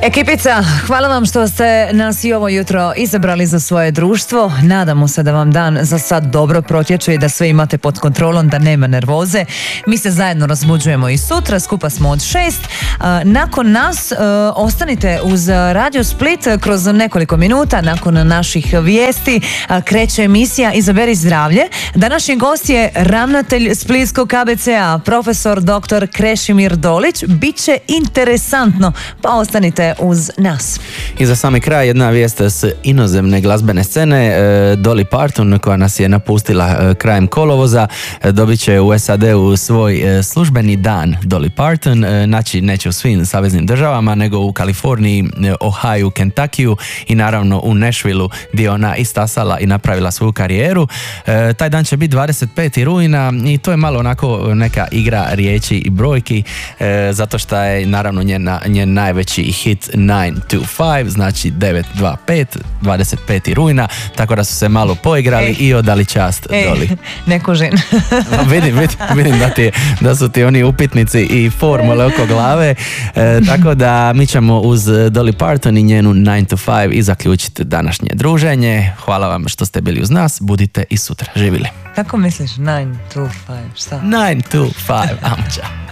Ekipica, hvala vam što ste nas i ovo jutro izabrali za svoje društvo. Nadamo se da vam dan za sad dobro protječe i da sve imate pod kontrolom, da nema nervoze. Mi se zajedno razbuđujemo i sutra, skupa smo od 6. Nakon nas ostanite uz Radio Split kroz nekoliko minuta. Nakon naših vijesti kreće emisija Izaberi zdravlje. Današnji gost je ravnatelj Splitskog KBC-a, profesor dr. Krešimir Dolić. Biće interesantno, pa ostanite uz nas. I za sami kraj jedna vijest s inozemne glazbene scene. Dolly Parton, koja nas je napustila krajem kolovoza, dobit će u SAD-u svoj službeni dan Dolly Parton. Znači, neće u svim saveznim državama, nego u Kaliforniji, Ohio, Kentuckyu i naravno u Nashvilleu, gdje ona istasala i napravila svoju karijeru. Taj dan će biti 25. rujna i to je malo onako neka igra riječi i brojki, zato što je naravno njen najveći hit 925, znači 925, 25. rujna, tako da su se malo poigrali i odali čast Dolly. Ne kužim. Vidim da su ti oni upitnici i formule oko glave, tako da mi ćemo uz Dolly Parton i njenu 9 to 5 i zaključiti današnje druženje. Hvala vam što ste bili uz nas, budite i sutra živjeli. Kako misliš 9 to 5, šta? 9 to 5, amča.